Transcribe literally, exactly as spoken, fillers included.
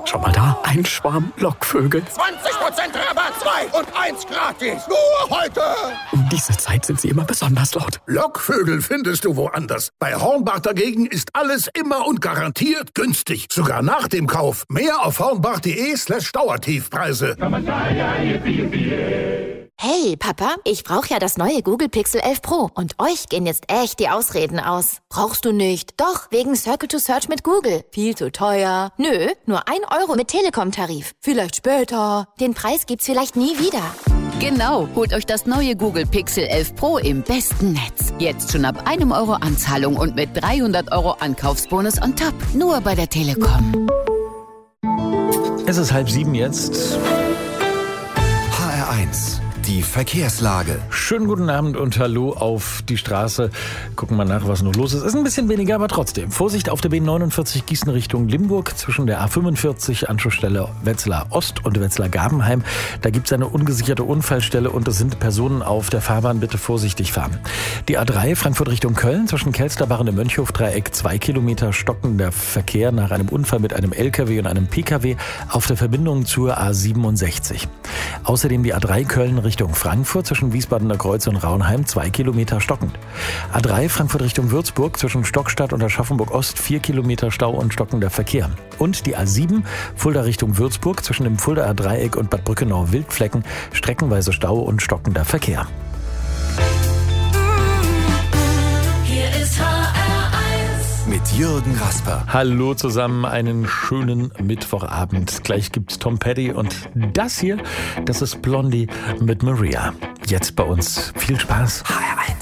Schau mal da, ein Schwarm Lockvögel. zwanzig Prozent Rabatt, zwei und eins gratis. Nur heute. Um diese Zeit sind sie immer besonders laut. Lockvögel findest du woanders. Bei Hornbach dagegen ist alles immer und garantiert günstig. Sogar nach dem Kauf. Mehr auf hornbach.de slash Dauertiefpreise. Hey, Papa, ich brauche ja das neue Google Pixel elf Pro. Und euch gehen jetzt echt die Ausreden aus. Brauchst du nicht? Doch, wegen Circle to Search mit Google. Viel zu teuer. Nö, nur ein Euro mit Telekom-Tarif. Vielleicht später. Den Preis gibt's vielleicht nie wieder. Genau, holt euch das neue Google Pixel elf Pro im besten Netz. Jetzt schon ab einem Euro Anzahlung und mit dreihundert Euro Ankaufsbonus on top. Nur bei der Telekom. Es ist halb sieben jetzt. H R eins. Die Verkehrslage. Schönen guten Abend und hallo auf die Straße. Gucken wir nach, was noch los ist. Ist ein bisschen weniger, aber trotzdem. Vorsicht auf der B neunundvierzig Gießen Richtung Limburg zwischen der A fünfundvierzig, Anschlussstelle Wetzlar Ost und Wetzlar Gabenheim. Da gibt es eine ungesicherte Unfallstelle und es sind Personen auf der Fahrbahn. Bitte vorsichtig fahren. Die A drei Frankfurt Richtung Köln zwischen Kelsterbach und dem Mönchhof-Dreieck. Zwei Kilometer stockender Verkehr nach einem Unfall mit einem L K W und einem P K W auf der Verbindung zur A siebenundsechzig. Außerdem die A drei Köln Richtung Frankfurt zwischen Wiesbadener Kreuz und Raunheim, zwei Kilometer stockend. A drei Frankfurt Richtung Würzburg zwischen Stockstadt und Aschaffenburg Ost, vier Kilometer Stau und stockender Verkehr. Und die A sieben Fulda Richtung Würzburg zwischen dem Fuldaer Dreieck und Bad Brückenau-Wildflecken, streckenweise Stau und stockender Verkehr. Mit Jürgen Rasper. Hallo zusammen, einen schönen Mittwochabend. Gleich gibt's Tom Petty und das hier, das ist Blondie mit Maria. Jetzt bei uns. Viel Spaß. H R